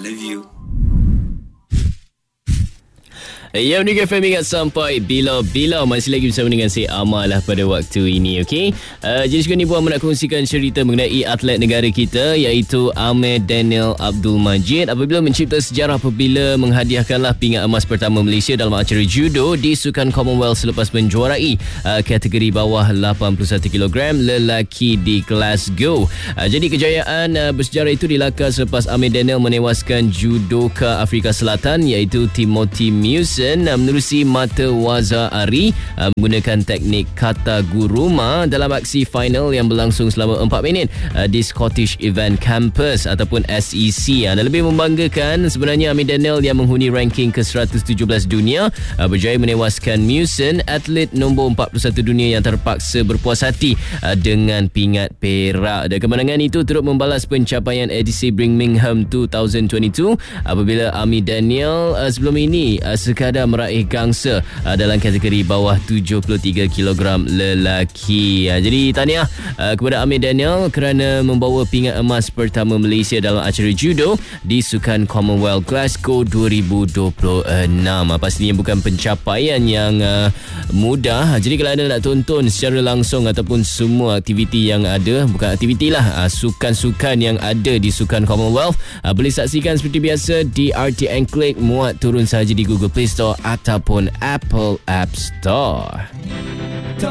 of you. Ya, Unik FM ingat sampai bila-bila. Masih lagi bersama dengan saya Amal lah pada waktu ini, okey. Jadi sekarang ni buat nak kongsikan cerita mengenai atlet negara kita, iaitu Amir Daniel Abdul Majid, apabila mencipta sejarah apabila menghadiahkanlah pingat emas pertama Malaysia dalam acara judo di Sukan Commonwealth selepas menjuarai kategori bawah 81 kg lelaki di Glasgow. Jadi kejayaan bersejarah itu dilakar selepas Amir Daniel menewaskan judoka Afrika Selatan, iaitu Timothy Mewson, menerusi mata waza Ari menggunakan teknik kata guruma dalam aksi final yang berlangsung selama 4 minit di Scottish Event Campus ataupun SEC. Dan lebih membanggakan sebenarnya, Amir Daniel yang menghuni ranking ke-117 dunia berjaya menewaskan Mewson, atlet nombor 41 dunia yang terpaksa berpuas hati dengan pingat perak. Dan kemenangan itu turut membalas pencapaian edisi Birmingham 2022 apabila Amir Daniel sebelum ini sekadar meraih gangsa dalam kategori bawah 73 kg lelaki. Jadi tahniah kepada Amir Daniel kerana membawa pingat emas pertama Malaysia dalam acara judo di Sukan Commonwealth Glasgow 2026. Pastinya bukan pencapaian yang mudah. Jadi kalau anda nak tonton secara langsung ataupun semua aktiviti yang ada, bukan aktiviti lah, sukan-sukan yang ada di Sukan Commonwealth, boleh saksikan seperti biasa di RTN Click, muat turun sahaja di Google Play Store ataupun Apple App Store.